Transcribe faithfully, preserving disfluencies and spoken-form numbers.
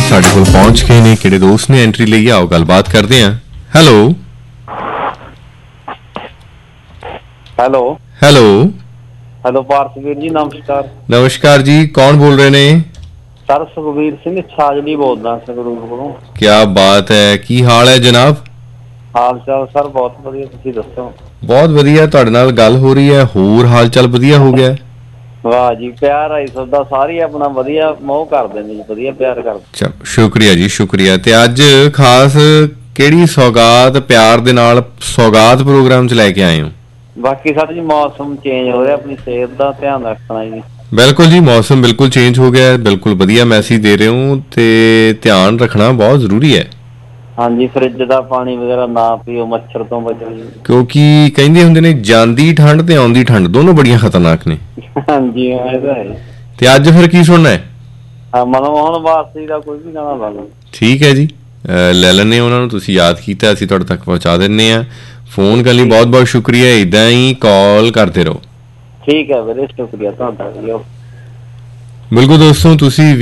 साडे कोल पहुंच गए ने किहड़े दोस्त ने एंट्री लई आओ गलबात करते हैं। हेलो हेलो हेलो हेलो पार्थवीर जी नमस्कार। नमस्कार जी, कौन बोल रहे ने? सर सुखबीर सिंह छाजली बोलदा संगरूर कोलों। क्या बात है, की हाल है जनाब? हाल चाल सर बहुत वधिया, तुसीं दसो? बहुत वधिया, तुहाडे नाल गल हो रही है, होर हाल चाल वधिया हो गया? वाह जी, प्यार आई सदा सारी अपना वधिया मोह करदे ने जी, वधिया प्यार करदे। चलो शुक्रिया जी, शुक्रिया। ते अज खास किहड़ी सौगात प्यार दे नाल सौगात प्रोग्राम च लैके आए हो? बाकी सर जी मौसम चेंज हो रहा, अपनी सेहत का ध्यान रखना जी। बिल्कुल जी, मौसम बिल्कुल चेंज हो गया है, बिल्कुल वधिया मैसेज दे रहे हो ते ध्यान रखना बहुत जरूरी है। हाँ जी, फ्रिज का पानी वगैरह ना पियो, मच्छर तो बचो जी। क्योंकि कहंदे हुंदे ने जांदी ठंड ते आउंदी ठंड दोनों बड़ियां खतरनाक ने। हाँ जी हाँ, ये तो है। ते अज फिर की सुनना है? हाँ, मनमोहन वारसी का कोई भी गाना ला लो। ठीक है जी, ਲੈ ਲੈਂਦੇ ਉਹਨਾਂ ਨੂੰ, ਤੁਸੀਂ ਯਾਦ ਕੀਤਾ, ਅਸੀਂ ਤੁਹਾਡੇ ਤੱਕ ਪਹੁੰਚਾ ਦਿੰਨੇ ਆ। ਫੋਨ ਕਰਨ ਲਈ ਬਹੁਤ ਬਹੁਤ ਸ਼ੁਕਰੀਆ, ਇਦਾਂ ਹੀ ਕਾਲ ਕਰਦੇ ਰਹੋ। ਠੀਕ ਹੈ ਵੀਰੇ, ਸ਼ੁਕਰੀਆ ਤੁਹਾਡਾ। ਬਿਲਕੁਲ ਦੋਸਤੋ, ਤੁਸੀਂ